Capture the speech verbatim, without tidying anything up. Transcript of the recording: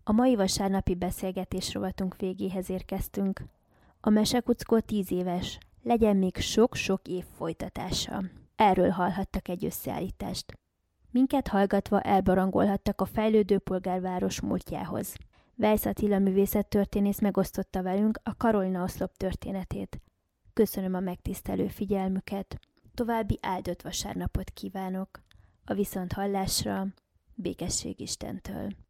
A mai vasárnapi beszélgetés rovatunk végéhez érkeztünk. A Mesekuckó tíz éves, legyen még sok-sok év folytatása. Erről hallhattak egy összeállítást. Minket hallgatva elbarangolhattak a fejlődő polgárváros múltjához. Weisz Attila művészettörténész megosztotta velünk a Karolina oszlop történetét. Köszönöm a megtisztelő figyelmüket. További áldott vasárnapot kívánok. A viszonthallásra, békesség Istentől.